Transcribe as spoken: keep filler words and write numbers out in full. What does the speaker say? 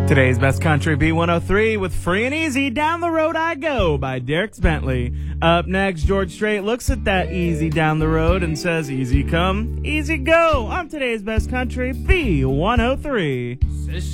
Today's Best Country B one oh three with Free and Easy, Down the Road I Go by Derek Bentley. Up next, George Strait looks at that easy down the road and says, easy come, easy go on today's Best Country B one oh three.